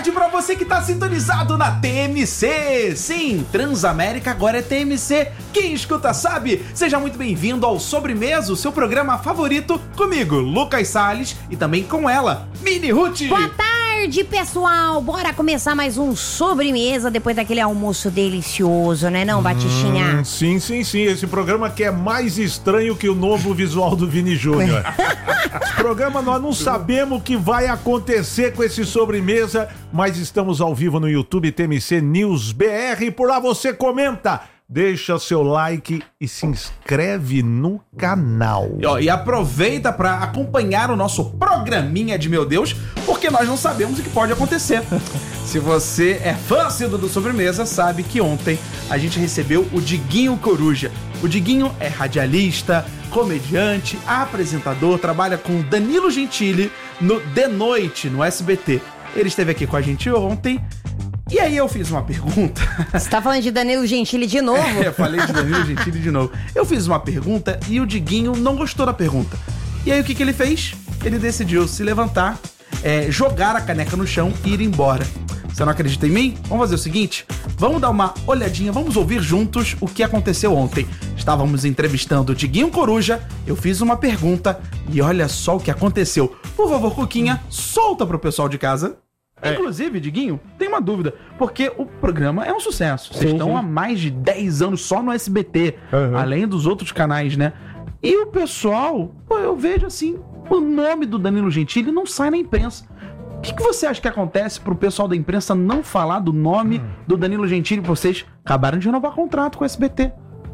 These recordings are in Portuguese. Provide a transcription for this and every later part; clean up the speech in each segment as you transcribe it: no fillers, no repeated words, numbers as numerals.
tarde pra você que tá sintonizado na TMC. Sim, Transamérica agora é TMC. Quem escuta sabe. Seja muito bem-vindo ao Sobremesa, o seu programa favorito, comigo, Lucas Salles, e também com ela, Mini Ruth. Boa tarde, pessoal. Bora começar mais um Sobremesa depois daquele almoço delicioso, né não, Batichinha? Sim. Esse programa que é mais estranho que o novo visual do Vini Júnior. Esse programa nós não sabemos o que vai acontecer com esse Sobremesa, mas estamos ao vivo no YouTube TMC News BR. Por lá você comenta, deixa seu like e se inscreve no canal. E aproveita para acompanhar o nosso programinha de meu Deus, porque nós não sabemos o que pode acontecer. Se você é fã assíduo do Sobremesa, sabe que ontem a gente recebeu o Diguinho Coruja. O Diguinho é radialista, comediante, apresentador, trabalha com Danilo Gentili no De Noite, no SBT. Ele esteve aqui com a gente ontem. E aí eu fiz uma pergunta. Você tá falando de Danilo Gentili de novo? Eu falei de Danilo Gentili de novo. Eu fiz uma pergunta e o Diguinho não gostou da pergunta. E aí o que ele fez? Ele decidiu se levantar, jogar a caneca no chão e ir embora. Você não acredita em mim? Vamos fazer o seguinte? Vamos dar uma olhadinha, vamos ouvir juntos o que aconteceu ontem. Estávamos entrevistando o Diguinho Coruja, eu fiz uma pergunta e olha só o que aconteceu. Por favor, Cuquinha, solta pro pessoal de casa. Inclusive, Diguinho, tem uma dúvida, porque o programa é um sucesso. Vocês estão há mais de 10 anos só no SBT, além dos outros canais, né? E o pessoal, eu vejo assim, o nome do Danilo Gentili não sai na imprensa. O que você acha que acontece pro pessoal da imprensa não falar do nome do Danilo Gentili? Vocês acabaram de renovar contrato com o SBT.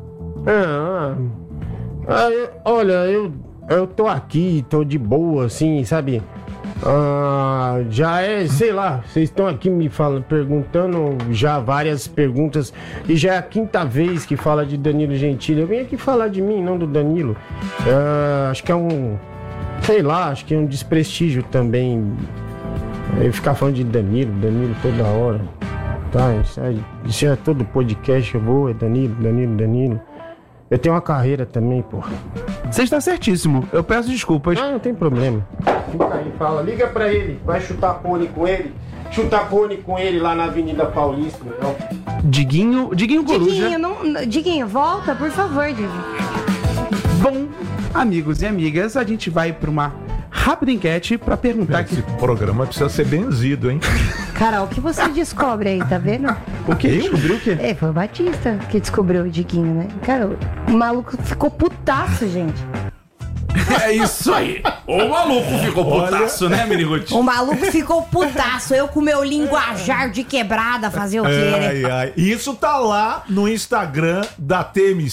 Olha, eu tô aqui, tô de boa, assim, sabe? Já sei lá, vocês estão aqui me perguntando já várias perguntas e já é a quinta vez que fala de Danilo Gentili. Eu vim aqui falar de mim, não do Danilo. Acho que é acho que é um desprestígio também eu ficar falando de Danilo toda hora. Tá, isso é todo podcast, eu vou, é Danilo. Eu tenho uma carreira também, porra. Você está certíssimo, eu peço desculpas. Não tem problema. Fica aí, fala, liga pra ele, vai chutar pônei com ele. Chutar pônei com ele lá na Avenida Paulista, então. Diguinho Coruja. Diguinho, volta, por favor, Diguinho. Bom, amigos e amigas, a gente vai pra uma rápida enquete pra perguntar Esse programa precisa ser benzido, hein? Carol, o que você descobre aí, tá vendo? O que? Descobriu o quê? Foi o Batista que descobriu o Diguinho, né? Cara, o maluco ficou putaço, gente. É isso aí. O maluco ficou putaço, né, Miniguti? O maluco ficou putaço. Eu com meu linguajar de quebrada fazer o quê, né? Isso tá lá no Instagram da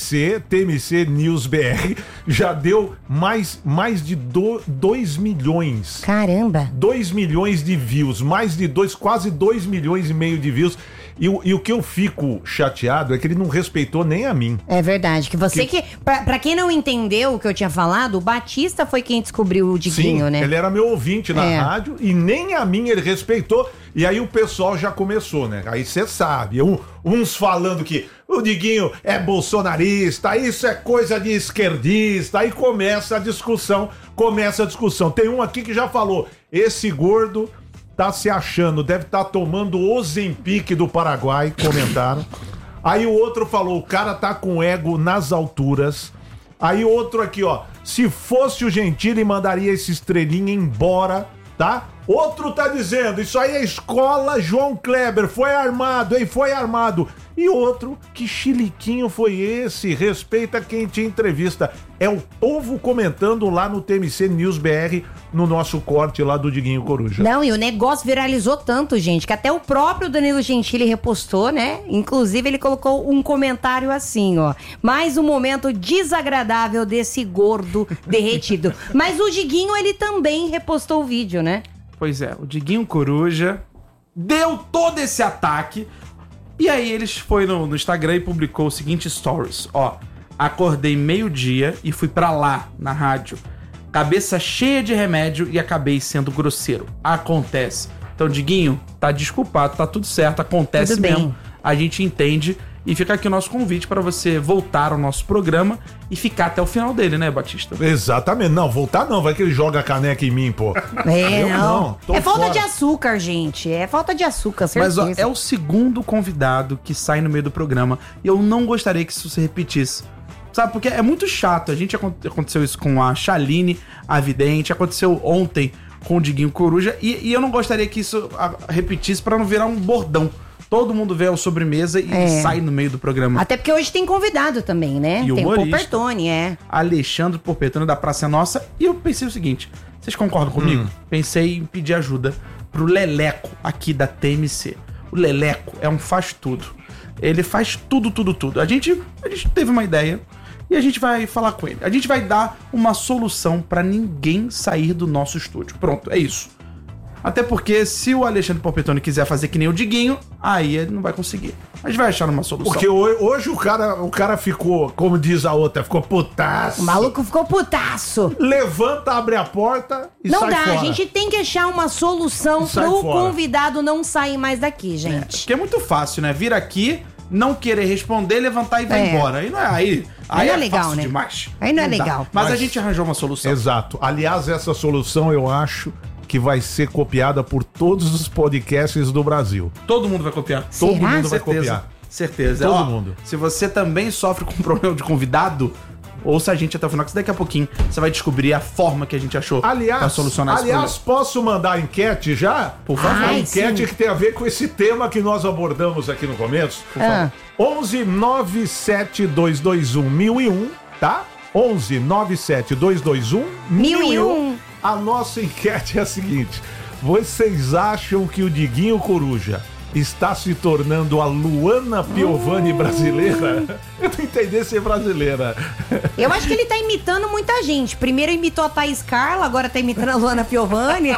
TMC News BR. Já deu mais de 2 milhões. Caramba. 2 milhões de views. Quase 2 milhões e meio de views. E o que eu fico chateado é que ele não respeitou nem a mim. É verdade, pra quem não entendeu o que eu tinha falado, o Batista foi quem descobriu o Diguinho, né? Ele era meu ouvinte na rádio e nem a mim ele respeitou. E aí o pessoal já começou, né? Aí você sabe, uns falando que o Diguinho é bolsonarista, isso é coisa de esquerdista. Aí começa a discussão. Tem um aqui que já falou, esse gordo tá se achando, deve estar tomando Ozempic do Paraguai, comentaram. Aí o outro falou, o cara tá com ego nas alturas. Aí outro aqui, se fosse o Gentili, mandaria esse estrelinha embora, tá? Outro tá dizendo, isso aí é escola João Kleber, foi armado, hein? Foi armado. E outro, que chiliquinho foi esse? Respeita quem te entrevista. É o povo comentando lá no TMC News BR, no nosso corte lá do Diguinho Coruja. Não, e o negócio viralizou tanto, gente, que até o próprio Danilo Gentili repostou, né? Inclusive, ele colocou um comentário assim, mais um momento desagradável desse gordo derretido. Mas o Diguinho, ele também repostou o vídeo, né? Pois é, o Diguinho Coruja deu todo esse ataque. E aí eles foi no Instagram e publicou o seguinte stories, acordei meio-dia e fui pra lá, na rádio, cabeça cheia de remédio e acabei sendo grosseiro. Acontece. Então, Diguinho, tá desculpado, tá tudo certo, acontece tudo mesmo. Bem. A gente entende E fica aqui o nosso convite para você voltar ao nosso programa e ficar até o final dele, né, Batista? Exatamente. Não, voltar não. Vai que ele joga a caneca em mim, pô. É, Eu não, tô é falta fora. de açúcar, gente. É falta de açúcar, Mas certeza. ó, é o segundo convidado que sai no meio do programa e eu não gostaria que isso se repetisse. Sabe, porque é muito chato. A gente aconteceu isso com a Chaline, a Vidente, aconteceu ontem com o Diguinho Coruja e eu não gostaria que isso repetisse pra não virar um bordão. Todo mundo vê a sobremesa e sai no meio do programa. Até porque hoje tem convidado também, né? E tem o humorista. Porpertone, Alexandre Porpetone da Praça é Nossa. E eu pensei o seguinte, vocês concordam comigo? Pensei em pedir ajuda pro Leleco aqui da TMC. O Leleco é um faz-tudo. Ele faz tudo. A gente teve uma ideia e a gente vai falar com ele. A gente vai dar uma solução pra ninguém sair do nosso estúdio. Pronto, é isso. Até porque se o Alexandre Porpetone quiser fazer que nem o Diguinho, aí ele não vai conseguir. A gente vai achar uma solução. Porque hoje o cara ficou, como diz a outra, ficou putaço. O maluco ficou putaço. Levanta, abre a porta e Não sai dá, fora. a gente tem que achar uma solução E sai pro fora. convidado não sair mais daqui, gente. Porque é muito fácil, né? Vir aqui, não querer responder, levantar e vai embora. Aí não é, aí não é legal, fácil né? demais. Aí não é dá. legal. Mas a Mas- gente arranjou uma solução. Exato. Aliás, essa solução eu acho que vai ser copiada por todos os podcasts do Brasil. Todo mundo vai copiar. Será? Todo mundo vai Certeza. copiar. Certeza. Todo Ó, mundo. Se você também sofre com problema de convidado, ouça a gente até o final, que daqui a pouquinho você vai descobrir a forma que a gente achou pra Aliás, solucionar esse problema. posso mandar a enquete já? Por favor. A Ai, enquete sim. que tem a ver com esse tema que nós abordamos aqui no começo. Por Ah. favor. 11 97221 1001, tá? 11 97221 1001. A nossa enquete é a seguinte: vocês acham que o Diguinho Coruja está se tornando a Luana Piovani brasileira? Eu não entendi ser brasileira. Eu acho que ele tá imitando muita gente. Primeiro imitou a Thaís Carla, agora tá imitando a Luana Piovani.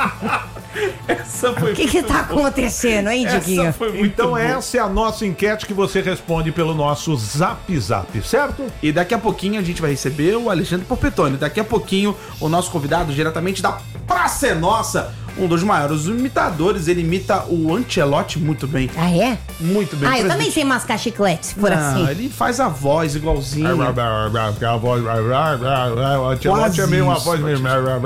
Essa foi O que tá acontecendo, hein, Diguinho? Essa foi muito Então boa. essa é a nossa enquete que você responde pelo nosso Zap Zap, certo? E daqui a pouquinho a gente vai receber o Alexandre Porpetone. Daqui a pouquinho o nosso convidado diretamente da Praça é Nossa, um dos maiores imitadores. Ele imita o Ancelotti muito bem. Ah, é? Muito bem. Ah, eu também sei mascar chiclete, se for Não, assim. ele faz a voz igualzinho. O Ancelotti é meio uma voz meio...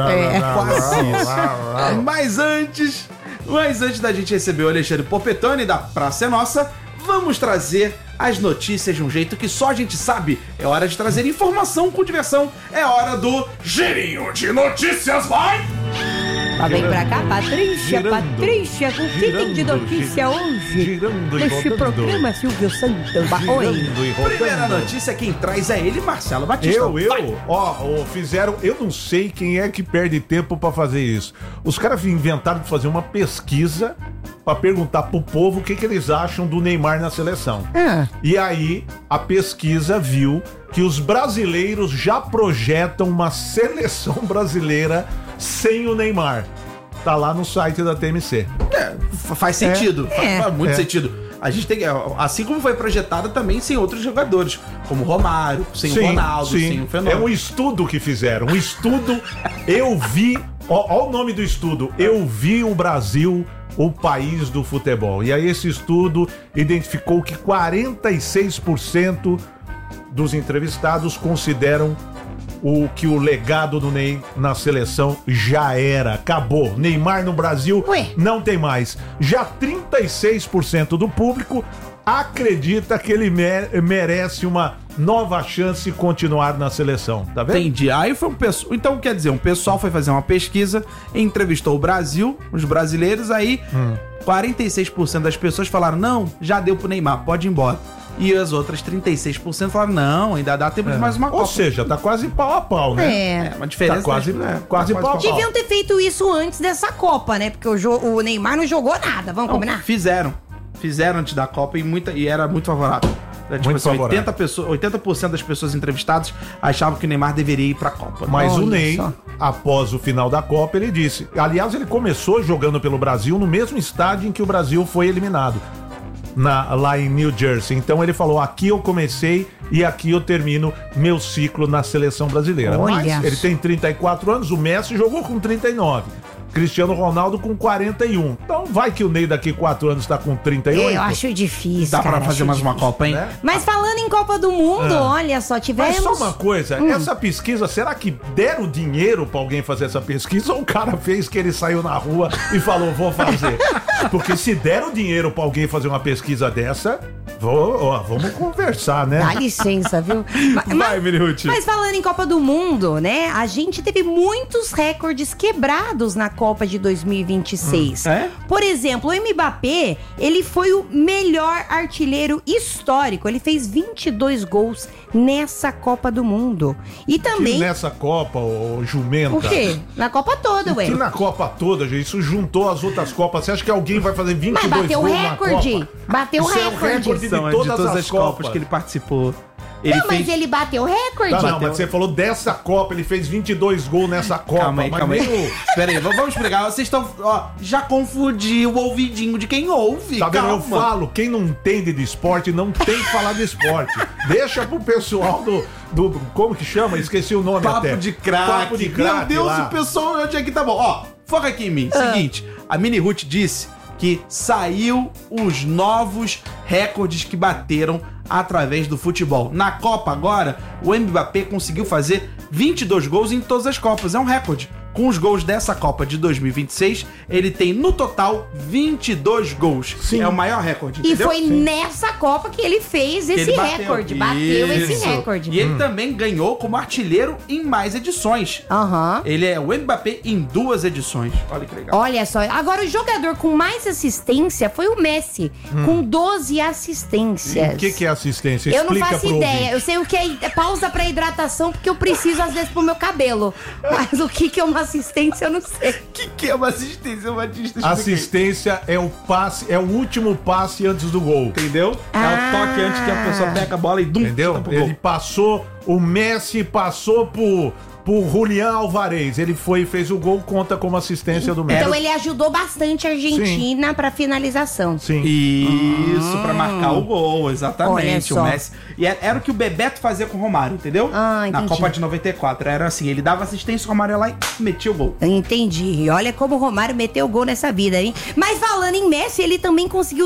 Mas antes da gente receber o Alexandre Porpetone da Praça é Nossa, vamos trazer as notícias de um jeito que só a gente sabe. É hora de trazer informação com diversão. É hora do Girinho de Notícias, vai! Lá vem pra cá, Patrícia, girando, Patrícia, com o que tem de notícia hoje? girando e Neste rodando. programa, Silvio Santos. Oi. Primeira notícia, quem traz é ele, Marcelo Batista. Vai. Fizeram. Eu não sei quem é que perde tempo pra fazer isso. Os caras inventaram de fazer uma pesquisa pra perguntar pro povo o que eles acham do Neymar na seleção. Ah. E aí, a pesquisa viu que os brasileiros já projetam uma seleção brasileira sem o Neymar. Tá lá no site da TMC. Faz sentido. Faz muito É. sentido. A gente tem, assim como foi projetada também sem outros jogadores, como o Romário, sem o Ronaldo, sem o É Fenômeno. um estudo que fizeram. Um estudo. Eu vi. Ó o nome do estudo. Eu vi o Brasil, o país do futebol. E aí esse estudo identificou que 46% dos entrevistados consideram que o legado do Ney na seleção já era, acabou. Neymar no Brasil Ué? não tem mais. Já 36% do público acredita que ele merece uma nova chance de continuar na seleção, tá vendo? Entendi. Aí foi um pessoal. Então, quer dizer, um pessoal foi fazer uma pesquisa, entrevistou o Brasil, os brasileiros, aí 46% das pessoas falaram: não, já deu pro Neymar, pode ir embora. E as outras 36% falaram: não, ainda dá tempo de mais uma Ou Copa. seja, tá quase pau a pau, né? É. Uma diferença. Tá quase né? pau a pau. Deviam ter feito isso antes dessa Copa, né? Porque o Neymar não jogou nada, vamos Não, combinar? Fizeram antes da Copa e era muito favorável. Era, tipo Muito assim, favorável. 80% das pessoas entrevistadas achavam que o Neymar deveria ir pra Copa. Mas Olha o Ney, só. após o final da Copa, ele disse... Aliás, ele começou jogando pelo Brasil no mesmo estádio em que o Brasil foi eliminado. Lá em New Jersey. Então ele falou: aqui eu comecei e aqui eu termino meu ciclo na seleção brasileira. Olha Mas ele só. tem 34 anos, o Messi jogou com 39. Cristiano Ronaldo com 41. Então vai que o Ney daqui 4 anos tá com 38. Eu acho difícil, Dá cara, pra fazer acho mais uma difícil. Copa, hein? Né? Mas falando em Copa do Mundo, olha só, Mas tivemos... só uma coisa, essa pesquisa, será que deram dinheiro pra alguém fazer essa pesquisa ou o cara fez que ele saiu na rua e falou, vou fazer? Porque se deram dinheiro pra alguém fazer uma pesquisa dessa, vamos conversar, né? Dá licença, viu? Vai, Mirihuti. Mas falando em Copa do Mundo, né? A gente teve muitos recordes quebrados na Copa de 2026. É? Por exemplo, o Mbappé, ele foi o melhor artilheiro histórico. Ele fez 22 gols nessa Copa do Mundo. E também... Que nessa Copa, ô jumenta. O quê? Na Copa toda, ué. Que na Copa toda, gente, isso juntou as outras Copas. Você acha que alguém vai fazer 22 Mas bateu o gols na recorde. Copa? Bateu o Isso é o recorde. recorde de São todas as Copas que ele participou. Ele Não, mas fez... ele bateu o recorde. Tá, não, mas você falou dessa Copa, ele fez 22 gols nessa Copa. Calma aí, mas calma aí. nem o- Espera aí, vamos explicar. Vocês estão... Ó, já confundiu o ouvidinho de quem ouve. Tá vendo? Eu Calma. falo, quem não entende de esporte não tem que falar de esporte. Deixa pro pessoal do como que chama? Esqueci o nome Papo até. de craque. Papo de craque. Meu Deus, lá. o pessoal onde é que tá bom. Ó, foca aqui em mim. Seguinte, a Mini Ruth disse que saiu os novos recordes que bateram através do futebol. Na Copa agora, o Mbappé conseguiu fazer 22 gols em todas as Copas. É um recorde. Com os gols dessa Copa de 2026, ele tem no total 22 gols. Sim. É o maior recorde, E entendeu? foi nessa Copa que ele fez Que esse ele recorde. Bateu esse Isso. recorde. E ele também ganhou como artilheiro em mais edições. Aham. Ele é o Mbappé em 2 edições. Olha que legal. Olha só, agora o jogador com mais assistência foi o Messi, com 12 assistências. O que é assistência? Eu não Explica faço pro ideia. ouvinte. Eu sei o que é pausa pra hidratação, porque eu preciso às vezes pro meu cabelo. Mas o que é uma assistência, eu não sei. O que é uma assistência, Batista? Explica aí. Assistência é o passe, é o último passe antes do gol. Entendeu? É o toque antes que a pessoa pega a bola e dum, Entendeu? chuta pro gol. Ele passou, o Messi passou por Julián Alvarez. Ele foi e fez o gol, conta como assistência do Messi. Então ele ajudou bastante a Argentina pra finalização. Sim. Isso, pra marcar o gol, Olha exatamente. só. O Messi. E era o que o Bebeto fazia com o Romário, entendeu? Ah, Na entendi. Copa de 94. Era assim, ele dava assistência, o Romário ia lá e metia o gol. Entendi. E olha como o Romário meteu gol nessa vida, hein? Mas falando em Messi, ele também conseguiu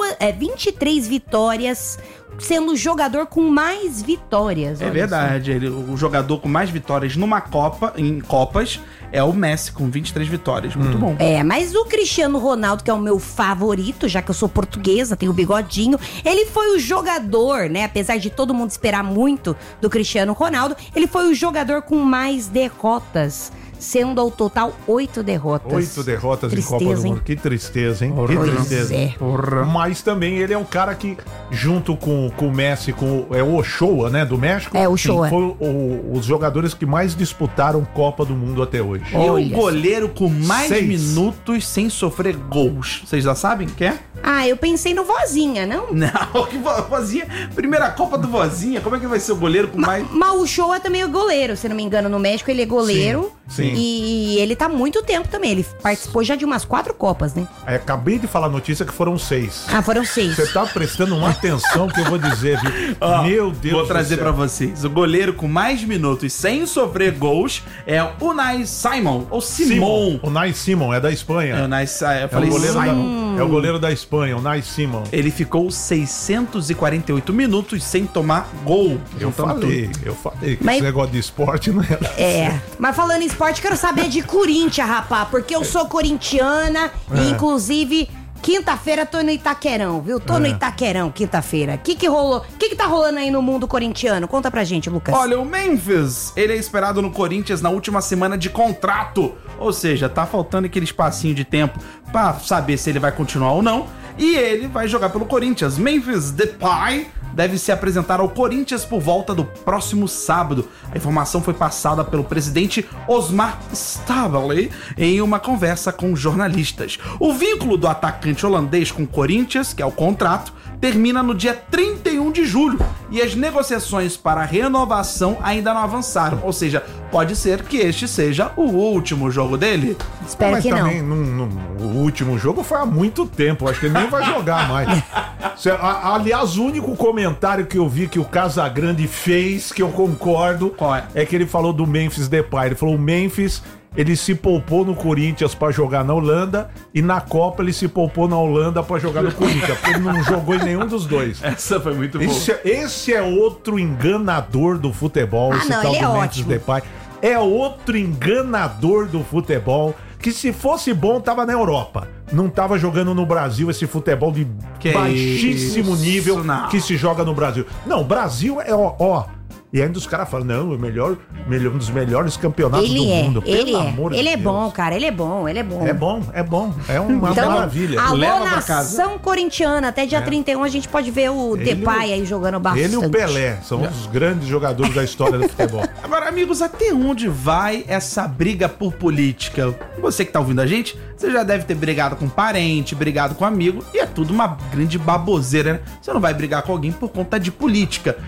23 vitórias, sendo o jogador com mais vitórias. É olha verdade, o jogador com mais vitórias numa Copa, em Copas, é o Messi, com 23 vitórias. Muito bom. só. É, mas o Cristiano Ronaldo, que é o meu favorito, já que eu sou portuguesa, tenho o bigodinho, ele foi o jogador, né? Apesar de todo mundo esperar muito do Cristiano Ronaldo, ele foi o jogador com mais derrotas, sendo ao total 8 derrotas. 8 derrotas em Copa do Tristeza, Mundo. hein? Que tristeza, hein? Que Pois tristeza. é. Mas também ele é um cara que, junto com o Messi, é o Ochoa, né, do México. É, o Ochoa. Foi os jogadores que mais disputaram Copa do Mundo até hoje. E o Olha goleiro com mais 6 minutos sem sofrer gols. Vocês já sabem quem é? Ah, eu pensei no Vozinha, não? Não, que Vozinha. Primeira Copa do Vozinha. Como é que vai ser o goleiro com mais. Mas o Show é também o goleiro, se não me engano, no México ele é goleiro. Sim, sim. E ele tá há muito tempo também. Ele participou já de umas 4 Copas, né? Acabei de falar a notícia que foram 6. Ah, foram 6. Você tá prestando uma atenção que eu vou dizer, viu? Ó, Meu Deus Vou do trazer céu. pra vocês. O goleiro com mais minutos sem sofrer gols é o Unai Simon. Ou Simon. O Nai Simon, é da Espanha. É, eu É falei o goleiro Simon. é o goleiro da Espanha, o Nai Simon. Ele ficou 648 minutos sem tomar gol. Eu Juntando falei que Mas- esse negócio de esporte não era. É. Mas falando em esporte, quero saber de Corinthians, rapá. Porque eu sou corintiana e, inclusive, quinta-feira tô no Itaquerão, viu? Tô no Itaquerão, quinta-feira. O que rolou? O que tá rolando aí no mundo corintiano? Conta pra gente, Lucas. Olha, o Memphis, ele é esperado no Corinthians na última semana de contrato. Ou seja, tá faltando aquele espacinho de tempo pra saber se ele vai continuar ou não. E ele vai jogar pelo Corinthians. Memphis Depay deve se apresentar ao Corinthians por volta do próximo sábado. A informação foi passada pelo presidente Osmar Stabile em uma conversa com jornalistas. O vínculo do atacante holandês com o Corinthians, que é o contrato, termina no dia 31 de julho e as negociações para a renovação ainda não avançaram. Ou seja, pode ser que este seja o último jogo dele. Espero Mas que não. também o último jogo foi há muito tempo. Acho que ele nem vai jogar mais. Aliás, o único comentário que eu vi que o Casagrande fez, que eu concordo, Qual é? que ele falou do Memphis Depay. Ele falou: o Memphis ele se poupou no Corinthians pra jogar na Holanda e na Copa ele se poupou na Holanda pra jogar no Corinthians, porque ele não jogou em nenhum dos dois. Essa foi muito boa. Esse é outro enganador do futebol, esse não, tal ele é do Memphis ótimo. Depay. É outro enganador do futebol, que se fosse bom tava na Europa. Não tava jogando no Brasil esse futebol de Que baixíssimo isso, nível não. que se joga no Brasil. Não, o Brasil é ó. E ainda os caras falam, não, um dos melhores campeonatos do mundo. Ele é Deus. bom, cara, ele é bom. É bom. É uma Então, maravilha. alô, Leva pra casa. nação corintiana, até dia 31 a gente pode ver o Depay aí jogando bastante. Ele e o Pelé são os grandes jogadores da história do futebol. Agora, amigos, até onde vai essa briga por política? Você que tá ouvindo a gente, você já deve ter brigado com parente, brigado com amigo, e é tudo uma grande baboseira, né? Você não vai brigar com alguém por conta de política.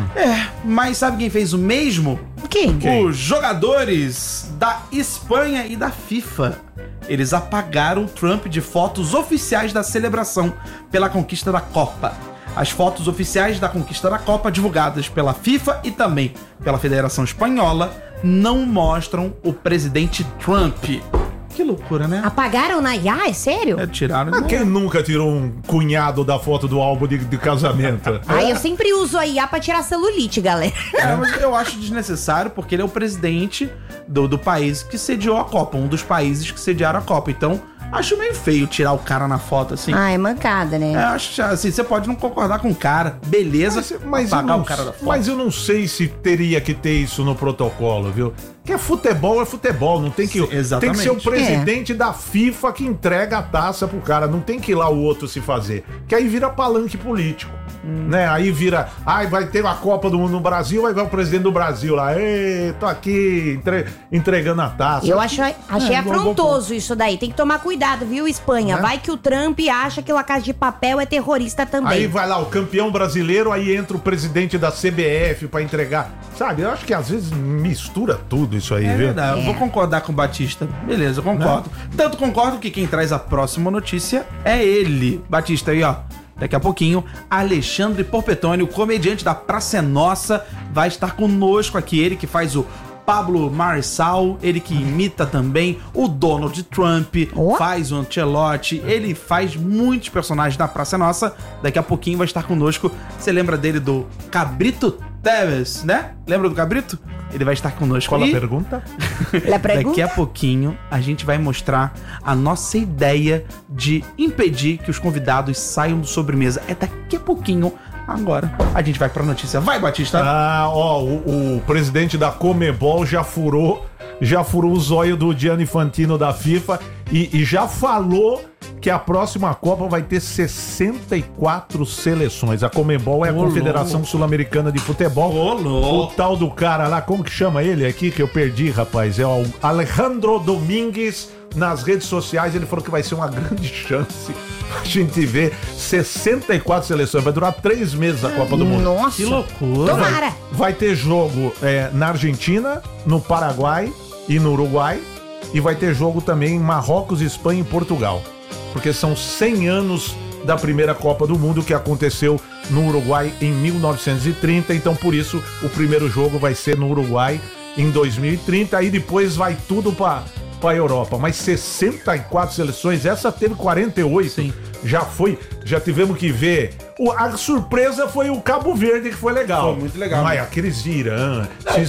Mas sabe quem fez o mesmo? Quem? Os jogadores da Espanha e da FIFA. Eles apagaram o Trump de fotos oficiais da celebração pela conquista da Copa. As fotos oficiais da conquista da Copa, divulgadas pela FIFA e também pela Federação Espanhola, não mostram o presidente Trump. Que loucura, né? Apagaram na IA? É sério? Tiraram. Mas quem nunca tirou um cunhado da foto do álbum de casamento? Eu sempre uso a IA pra tirar celulite, galera. Mas eu acho desnecessário porque ele é o presidente do país que sediou a Copa, um dos países que sediaram a Copa. Então, acho meio feio tirar o cara na foto assim. É mancada, né? Acho assim, você pode não concordar com o cara, beleza, Mas apagar o cara da foto. Mas eu não sei se teria que ter isso no protocolo, viu? Porque futebol é futebol, não tem que... Sim, exatamente. Tem que ser o presidente da FIFA que entrega a taça pro cara, não tem que ir lá o outro se fazer. Que aí vira palanque político, né? Aí vira, vai ter a Copa do Mundo no Brasil, aí vai o presidente do Brasil lá, tô aqui entregando a taça. Eu achei afrontoso isso daí. Tem que tomar cuidado, viu, Espanha? Vai que o Trump acha que o La Casa de Papel é terrorista também. Aí vai lá o campeão brasileiro, aí entra o presidente da CBF pra entregar. Sabe, eu acho que às vezes mistura tudo isso aí, É viu? verdade, eu vou concordar com o Batista. Beleza, eu concordo. Tanto concordo que quem traz a próxima notícia é ele. Batista aí, ó. Daqui a pouquinho, Alexandre Porpetone, o comediante da Praça é Nossa, vai estar conosco aqui. Ele que faz o Pablo Marçal, ele que imita também o Donald Trump, faz o Ancelotti, ele faz muitos personagens da Praça é Nossa. Daqui a pouquinho vai estar conosco. Você lembra dele do Cabrito Teves, né? Lembra do Cabrito? Ele vai estar conosco. Qual a pergunta? Daqui a pouquinho a gente vai mostrar a nossa ideia de impedir que os convidados saiam do sobremesa. É daqui a pouquinho. Agora a gente vai pra notícia. Vai, Batista! O presidente da Comebol já furou o zóio do Gianni Infantino da FIFA e já falou que a próxima Copa vai ter 64 seleções. A Comebol é a Confederação Sul-Americana de Futebol. O tal do cara lá, como que chama ele aqui que eu perdi, rapaz? É o Alejandro Domingues. Nas redes sociais ele falou que vai ser uma grande chance a gente ver 64 seleções. Vai durar 3 meses a Copa do Mundo. Nossa, que loucura! Tomara! Vai ter jogo na Argentina, no Paraguai e no Uruguai. E vai ter jogo também em Marrocos, Espanha e Portugal. Porque são 100 anos da primeira Copa do Mundo que aconteceu no Uruguai em 1930. Então, por isso, o primeiro jogo vai ser no Uruguai em 2030. Aí depois vai tudo para a Europa. Mas 64 seleções, essa teve 48. Sim. Já tivemos que ver. A surpresa foi o Cabo Verde, que foi legal. Foi muito legal. Mas aqueles de Irã,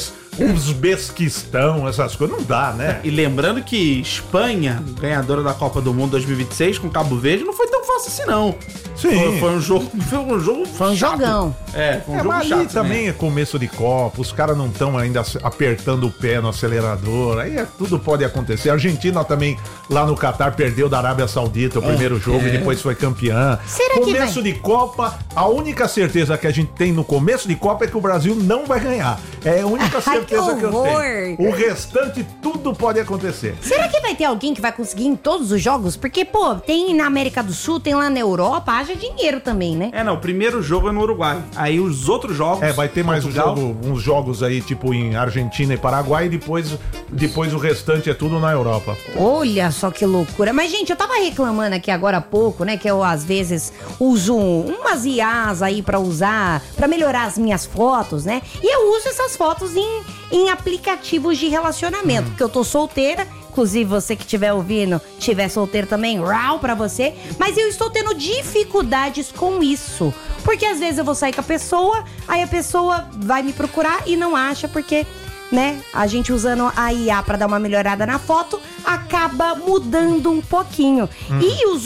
Uzbequistão, essas coisas, não dá, né? E lembrando que Espanha, ganhadora da Copa do Mundo 2026 com Cabo Verde, não foi tão fácil assim, não. Sim. Foi um jogo Foi um chato. jogão. Foi um jogo mas chato. ali também é começo de Copa, os caras não estão ainda apertando o pé no acelerador, aí tudo pode acontecer. A Argentina também, lá no Catar, perdeu da Arábia Saudita o primeiro jogo e depois foi campeã. Será que Começo de Copa, a única certeza que a gente tem no começo de Copa é que o Brasil não vai ganhar. É a única certeza que eu tenho. O restante, tudo pode acontecer. Será que vai ter alguém que vai conseguir em todos os jogos? Porque, tem na América do Sul, tem lá na Europa, haja dinheiro também, né? Não, o primeiro jogo é no Uruguai. Aí os outros jogos... Vai ter mais uns jogos aí, tipo em Argentina e Paraguai, e depois o restante é tudo na Europa. Olha só que loucura. Mas, gente, eu tava reclamando aqui agora há pouco, né? Que eu, às vezes, uso umas IAs aí pra melhorar as minhas fotos, né? E eu uso essas fotos em aplicativos de relacionamento, porque eu tô solteira Inclusive, você que estiver ouvindo, estiver solteiro também, rau pra você. Mas eu estou tendo dificuldades com isso. Porque às vezes eu vou sair com a pessoa, aí a pessoa vai me procurar e não acha, porque, né, a gente usando a IA pra dar uma melhorada na foto, acaba mudando um pouquinho. E os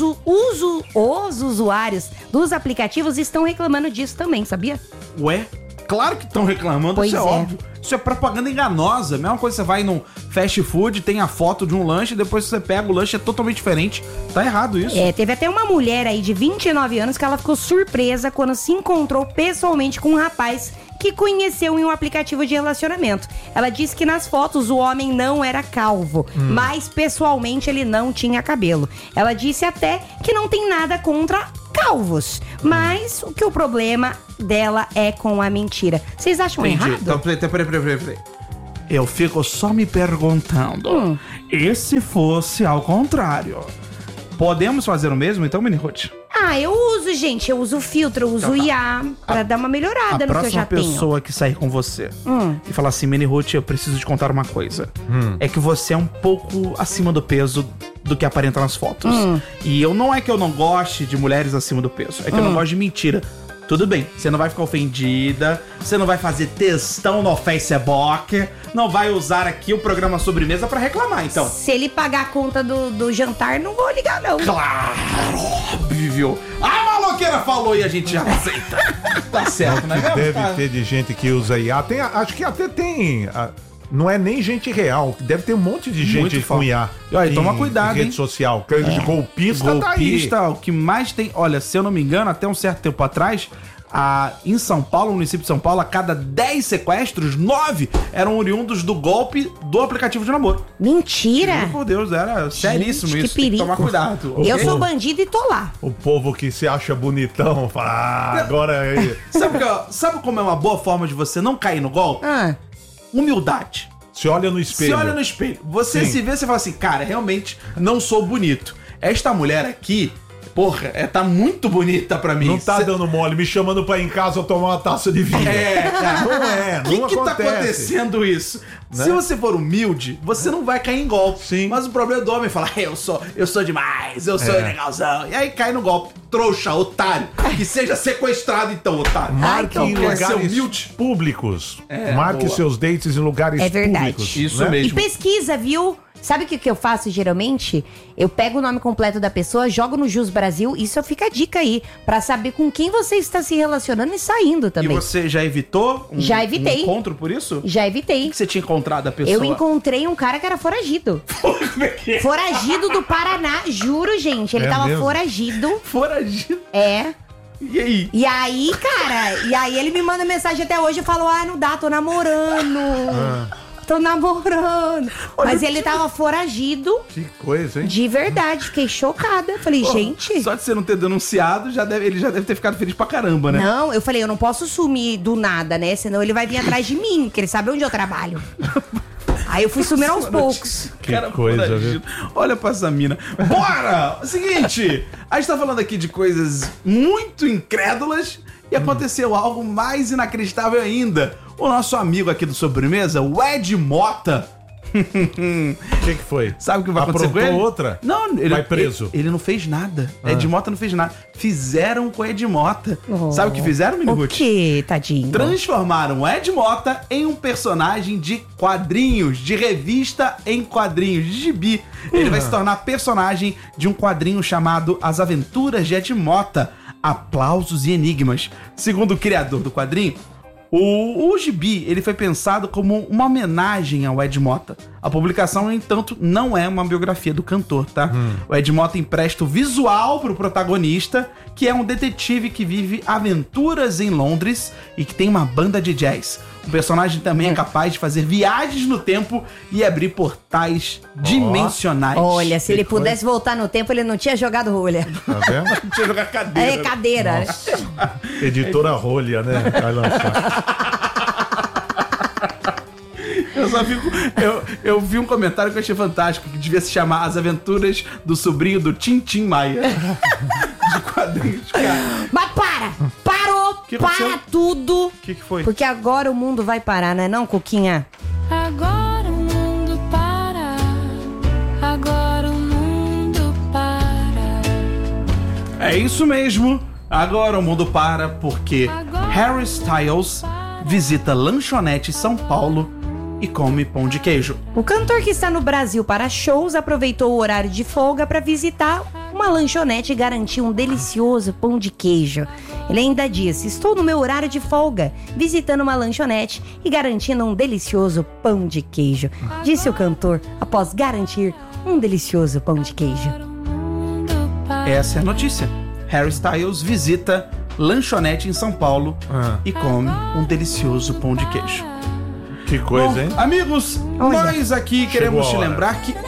usuários dos aplicativos estão reclamando disso também, sabia? Ué? Claro que estão reclamando, Pois isso é é. óbvio. Isso é propaganda enganosa. A mesma coisa, você vai num fast food, tem a foto de um lanche, depois você pega o lanche, é totalmente diferente. Tá errado isso. Teve até uma mulher aí de 29 anos que ela ficou surpresa quando se encontrou pessoalmente com um rapaz que conheceu em um aplicativo de relacionamento. Ela disse que nas fotos o homem não era calvo, mas pessoalmente ele não tinha cabelo. Ela disse até que não tem nada contra calvos, mas o que o problema dela é com a mentira. Vocês acham Entendi. errado? Então, peraí. Eu fico só me perguntando. E se fosse ao contrário? Podemos fazer o mesmo, então, Mini Ruth? Eu uso, gente. Eu uso filtro, eu uso IA pra dar uma melhorada A no que eu já próxima tenho. pessoa que sair com você e falar assim, Mini Ruth, eu preciso te contar uma coisa. É que você é um pouco acima do peso do que aparenta nas fotos. E não é que eu não goste de mulheres acima do peso, é que eu não gosto de mentira. Tudo bem, você não vai ficar ofendida, você não vai fazer textão no Facebook, não vai usar aqui o programa Sobremesa pra reclamar, então. Se ele pagar a conta do jantar, não vou ligar, não. Claro, óbvio. A maloqueira falou e a gente já aceita. Tá certo, né? Deve ter de gente que usa IA. Acho que até tem. Não é nem gente real. Deve ter um monte de gente Muito com IA. E olha, toma cuidado, em rede hein? social. De golpista tá aí. Golpista, o que mais tem... Olha, se eu não me engano, até um certo tempo atrás, em São Paulo, no município de São Paulo, a cada 10 sequestros, 9 eram oriundos do golpe do aplicativo de namoro. Mentira! Juro por Deus, era seríssimo que isso. Tem que perigo. tomar cuidado. Eu ok? sou bandido e tô lá. O povo que se acha bonitão fala, agora aí. Sabe como é uma boa forma de você não cair no golpe? Humildade. Se olha no espelho. Se olha no espelho. Você Sim. se vê, você fala assim, cara, realmente não sou bonito. Esta mulher aqui, porra, tá muito bonita pra mim. Não tá dando mole, me chamando pra ir em casa eu tomar uma taça de vinho. Cara. Não é, não O que tá acontece. acontecendo isso? Né? Se você for humilde, você não vai cair em golpe. Sim. Mas o problema do homem é falar, eu sou demais, eu sou legalzão. E aí cai no golpe. Trouxa, otário. Que seja sequestrado então, otário. Marque então, em quer ser lugares humilde? públicos. É, Marque boa. seus dates em lugares É verdade. públicos. Isso né? mesmo. E pesquisa, viu? Sabe o que eu faço geralmente? Eu pego o nome completo da pessoa, jogo no Jus Brasil, isso fica a dica aí, pra saber com quem você está se relacionando e saindo E também. você já evitou Já evitei. um encontro por isso? Já O evitei. que você tinha encontrado a pessoa? Eu encontrei um cara que era foragido. Como é que é? Foragido do Paraná, juro, gente. Ele É tava mesmo? foragido. Foragido. É. E aí? E aí, cara, ele me manda mensagem até hoje e falou: não dá, tô namorando. Tô namorando. Mas ele tava foragido Que coisa, hein? de verdade. Fiquei chocada. Falei, gente. Só de você não ter denunciado, ele já deve ter ficado feliz pra caramba, né? Não, eu falei, eu não posso sumir do nada, né? Senão ele vai vir atrás de mim, porque ele sabe onde eu trabalho. Aí eu fui sumindo aos poucos. Que coisa, foragido. Olha pra essa mina. Bora! Seguinte, a gente tá falando aqui de coisas muito incrédulas e aconteceu algo mais inacreditável ainda. O nosso amigo aqui do Sobremesa, o Ed Mota. O que foi? Sabe o que vai acontecer com Aprontou ele? outra? Não, ele Vai preso. Ele não fez nada. Ed Mota não fez nada. Fizeram com o Ed Mota. Oh. Sabe o que fizeram, Mini O Ruth? que, tadinho? Transformaram o Ed Mota em um personagem de quadrinhos, de revista em quadrinhos, de gibi. Ele vai se tornar personagem de um quadrinho chamado As Aventuras de Ed Mota, Aplausos e Enigmas. Segundo o criador do quadrinho, o gibi ele foi pensado como uma homenagem ao Ed Mota. A publicação, no entanto, não é uma biografia do cantor, tá? O Ed Mota empresta o visual pro protagonista, que é um detetive que vive aventuras em Londres e que tem uma banda de jazz. O personagem também é capaz de fazer viagens no tempo e abrir portais dimensionais. Olha, se Que ele coisa. pudesse voltar no tempo, ele não tinha jogado rolha. Tá vendo? Deixa eu jogar cadeira. É cadeira. Editora Rolha, né? Vai lançar. Eu vi um comentário que eu achei fantástico, que devia se chamar As Aventuras do Sobrinho do Tintim Maia. De quadrinhos, cara. Mas para! Parou! Que Para aconteceu? tudo! O que foi? Porque agora o mundo vai parar, não é não, Coquinha? Agora o mundo para. É isso mesmo. Agora o mundo para porque Harry Styles visita lanchonete São Paulo e come pão de queijo. O cantor que está no Brasil para shows aproveitou o horário de folga para visitar uma lanchonete e garantir um delicioso pão de queijo. Ele ainda disse: estou no meu horário de folga, visitando uma lanchonete e garantindo um delicioso pão de queijo, disse o cantor após garantir um delicioso pão de queijo. Essa é a notícia. Harry Styles visita lanchonete em São Paulo e come um delicioso pão de queijo. Que coisa, Bom, hein? amigos, nós aqui queremos te lembrar que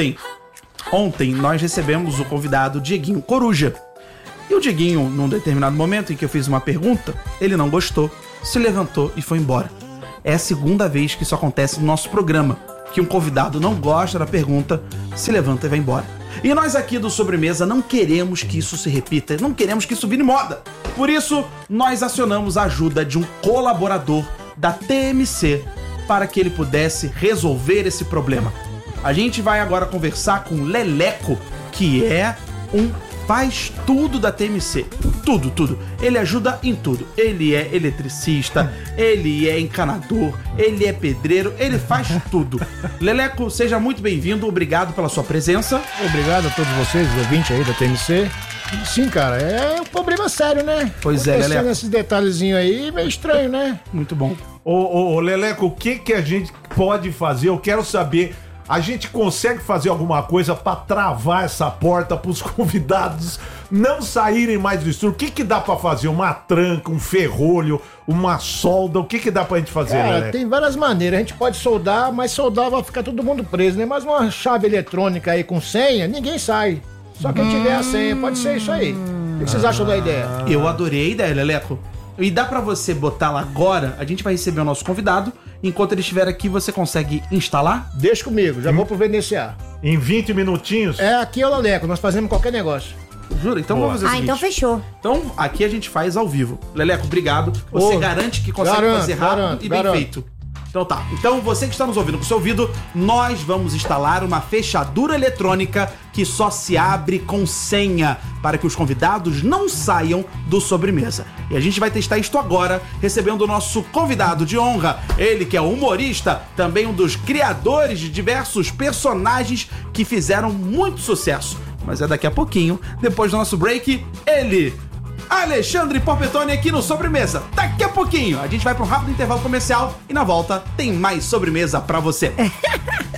ontem nós recebemos o convidado Dieguinho Coruja. E o Dieguinho, num determinado momento em que eu fiz uma pergunta, ele não gostou, se levantou e foi embora. É a segunda vez que isso acontece no nosso programa, que um convidado não gosta da pergunta, se levanta e vai embora. E nós aqui do Sobremesa não queremos que isso se repita, não queremos que isso vire moda. Por isso, nós acionamos a ajuda de um colaborador da TMC para que ele pudesse resolver esse problema. A gente vai agora conversar com o Leleco, que é um faz tudo da TMC. Tudo. Ele ajuda em tudo. Ele é eletricista, ele é encanador, ele é pedreiro, ele faz tudo. Leleco, seja muito bem-vindo, obrigado pela sua presença. Obrigado a todos vocês, os ouvintes aí da TMC. Sim, cara, é um problema sério, né? Pois é, Leleco. Esses detalhezinhos aí, meio estranho, né? Muito bom. Ô, Leleco, o que a gente pode fazer? Eu quero saber, a gente consegue fazer alguma coisa pra travar essa porta pros convidados não saírem mais do estúdio? O que dá pra fazer? Uma tranca, um ferrolho, uma solda? O que dá pra gente fazer, Leleco? Tem várias maneiras. A gente pode soldar, mas soldar vai ficar todo mundo preso, né? Mas uma chave eletrônica aí com senha, ninguém sai. Só quem tiver a senha, pode ser isso aí. O que vocês acham da ideia? Eu adorei a ideia, Leleco. E dá pra você botar lá agora, a gente vai receber o nosso convidado. Enquanto ele estiver aqui, você consegue instalar? Deixa comigo, já vou providenciar. Em 20 minutinhos? É, aqui é o Leleco, nós fazemos qualquer negócio. Jura? Então vamos fazer o seguinte. Então fechou. Então aqui a gente faz ao vivo. Leleco, obrigado. Você garante que consegue fazer rápido e bem feito. Então tá. Então você que está nos ouvindo com o seu ouvido, nós vamos instalar uma fechadura eletrônica que só se abre com senha para que os convidados não saiam do Sobremesa. E a gente vai testar isto agora, recebendo o nosso convidado de honra, ele que é humorista, também um dos criadores de diversos personagens que fizeram muito sucesso. Mas é daqui a pouquinho, depois do nosso break, ele... Alexandre Porpetone aqui no Sobremesa. Daqui a pouquinho a gente vai para um rápido intervalo comercial e na volta tem mais sobremesa pra você.